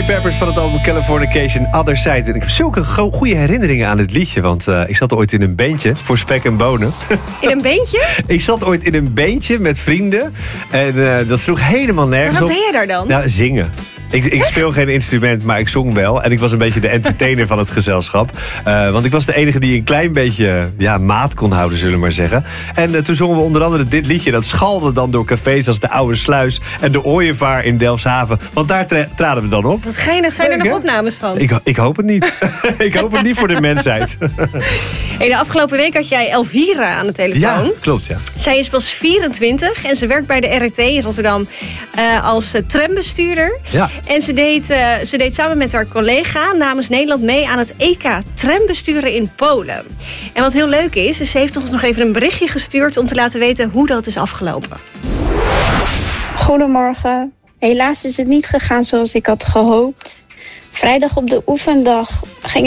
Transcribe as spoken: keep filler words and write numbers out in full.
Chili Peppers van het album Californication Other Side. En ik heb zulke go- goede herinneringen aan het liedje. Want uh, ik zat ooit in een bandje voor spek en bonen. In een bandje? Ik zat ooit in een bandje met vrienden. En uh, dat sloeg helemaal nergens maar wat op. deed je daar dan? Nou, zingen. Ik, ik speel geen instrument, maar ik zong wel. En ik was een beetje de entertainer van het gezelschap. Uh, want ik was de enige die een klein beetje ja, maat kon houden, zullen we maar zeggen. En uh, toen zongen we onder andere dit liedje. Dat schalde dan door cafés als de Oude Sluis en de Ooievaar in Delfshaven. Want daar tra- traden we dan op. Wat geinig. Zijn er Leuk, nog hè? opnames van? Ik, ik hoop het niet. Ik hoop het niet voor de mensheid. Hey, de afgelopen week had jij Elvira aan de telefoon. Ja, klopt, ja. Zij is pas vierentwintig en ze werkt bij de R T in Rotterdam uh, als uh, trambestuurder. Ja. En ze deed, uh, ze deed samen met haar collega namens Nederland mee aan het E K trambesturen in Polen. En wat heel leuk is, is ze heeft ons nog even een berichtje gestuurd om te laten weten hoe dat is afgelopen. Goedemorgen. Helaas is het niet gegaan zoals ik had gehoopt. Vrijdag op de oefendag ging